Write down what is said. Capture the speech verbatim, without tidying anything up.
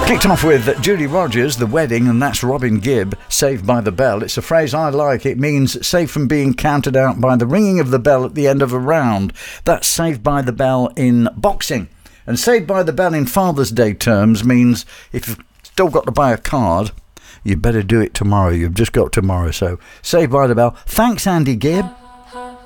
Kicked off with Julie Rogers, The Wedding, and that's Robin Gibb, Saved by the Bell. It's a phrase I like. It means saved from being counted out by the ringing of the bell at the end of a round. That's Saved by the Bell in boxing. And Saved by the Bell in Father's Day terms means if you've still got to buy a card, you better do it tomorrow. You've just got tomorrow. So Saved by the Bell. Thanks, Andy Gibb.